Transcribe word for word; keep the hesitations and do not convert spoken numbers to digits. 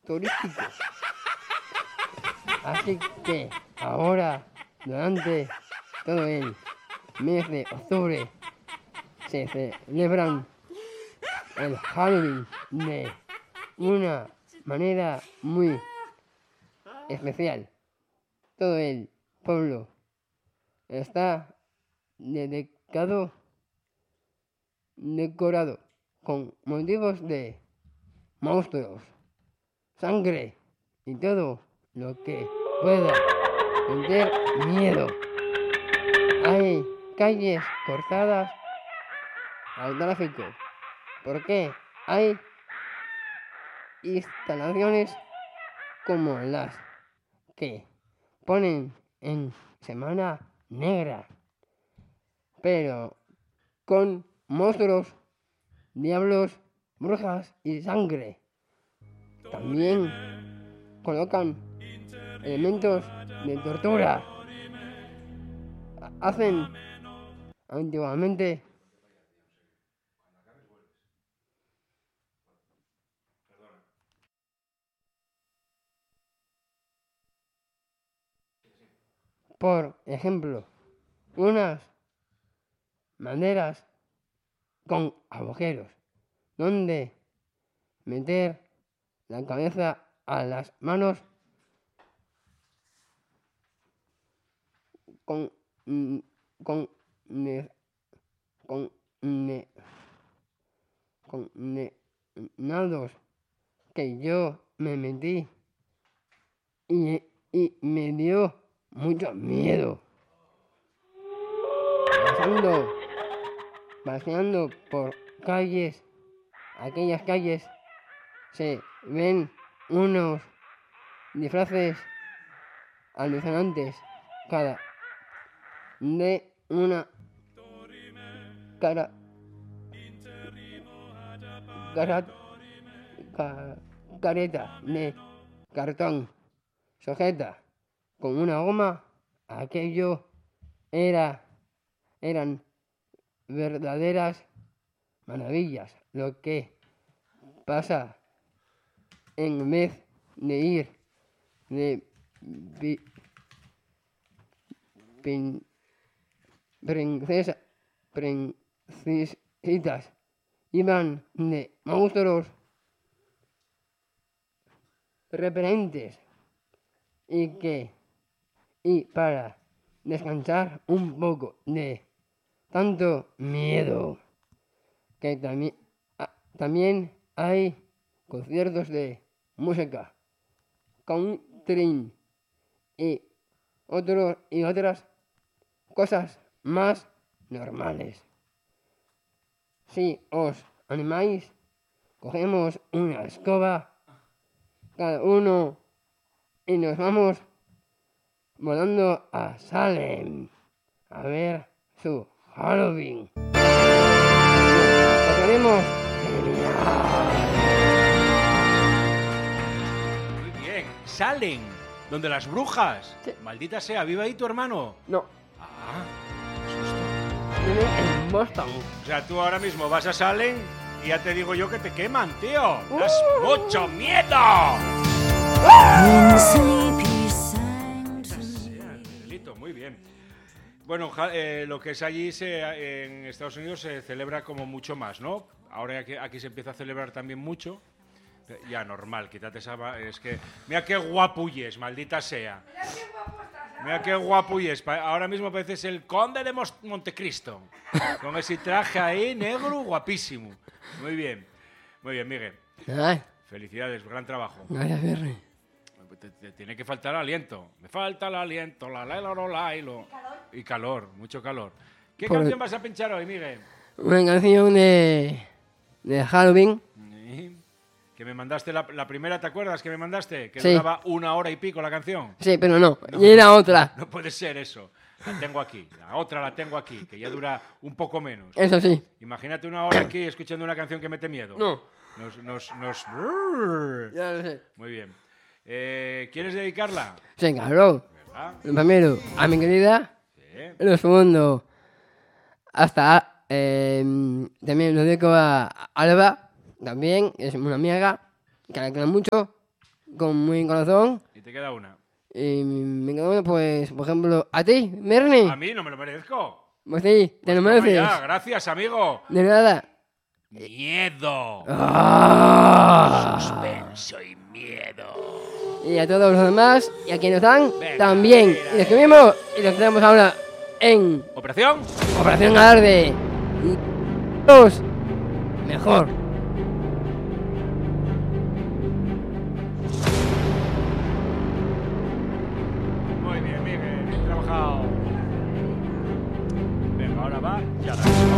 turístico. Así que ahora, durante todo el mes de octubre, se celebran el Halloween de una manera muy especial. Todo el pueblo está dedicado, decorado con motivos de monstruos, sangre y todo lo que pueda meter miedo. Hay calles cortadas al tráfico porque hay instalaciones como las que ponen en Semana Negra, pero con monstruos, diablos, brujas y sangre. También colocan elementos de tortura. Hacen antiguamente por ejemplo, unas maderas con agujeros donde meter la cabeza a las manos con con ne, con ne, con ne, nados que yo me metí y, y me dio mucho miedo. Pasando, paseando por calles, aquellas calles, se ven unos disfraces alucinantes, cada de una cara, cara, ca, careta de cartón sujeta con una goma. Aquello era, eran verdaderas maravillas. Lo que pasa en vez de ir de pi, pin, princesa, princesitas, iban de monstruos repelentes y que y para descansar un poco de tanto miedo que también también hay conciertos de música country y otros y otras cosas más normales. Si os animáis, cogemos una escoba cada uno y nos vamos volando a Salem a ver su Halloween. Lo tenemos genial. Muy bien, Salem, donde las brujas. Sí. Maldita sea, ¿vive ahí tu hermano? No, Ah, qué susto. vive en Boston. O sea, tú ahora mismo vas a Salem y ya te digo yo que te queman, tío. ¡Das mucho miedo! Muy bien. Bueno, eh, lo que es allí se, en Estados Unidos se celebra como mucho más, ¿no? Ahora aquí, aquí se empieza a celebrar también mucho. Ya, normal, quítate esa... Es que... Mira qué guapulles, maldita sea. Mira qué guapulles. Ahora mismo pareces el conde de Montecristo. Con ese traje ahí, negro, guapísimo. Muy bien. Muy bien, Miguel. Ay, Felicidades, gran trabajo. gracias, Ferri. Te, te tiene que faltar aliento. Me falta el aliento, la la la la la y lo... Y calor, mucho calor. ¿Qué Por canción el- vas a pinchar hoy, Miguel? Una canción de, de Halloween. Sí. Que me mandaste la, la primera, ¿te acuerdas que me mandaste? Que Sí. duraba una hora y pico la canción. Sí, pero no, y era otra. No puede ser eso. La tengo aquí. La otra la tengo aquí, que ya dura un poco menos. Eso sí. Imagínate una hora aquí escuchando una canción que mete miedo. No. Nos... nos, nos... Ya lo sé. Muy bien. Eh, ¿Quieres dedicarla? Sí, claro. ¿Verdad? Lo primero, a mi querida. Sí. Lo segundo, hasta eh, también lo dedico a Alba, también, es una amiga que la quiero mucho. con muy corazón. Y te queda una. Y me quedo uno, pues, por ejemplo, a ti, Bernie. A mí no me lo merezco. Pues sí, te Pues lo toma mereces. ya, gracias, amigo. De nada. Miedo. Ah. Suspenso y miedo. Y a todos los demás, y a quienes están, Venga, también. mira, Y los que mismos, y los que tenemos ahora en ¿Operación? Operación Alarde. Los mejor. Muy bien, Miguel, bien trabajado. Venga, ahora va, ya la.